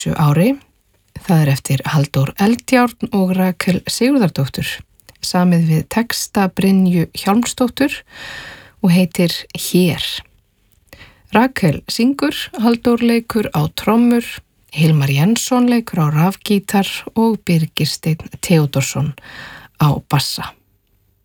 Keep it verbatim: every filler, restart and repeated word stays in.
ári. Það er eftir Halldór Eldjárn og Rakel Sigurðardóttur, samið við texta Brynju Hjálmsdóttur og heitir Hér. Rakel syngur, Halldór leikur á trommur, Hilmar Jensson leikur á rafgítar og Birgir Steinn Theódórsson á bassa.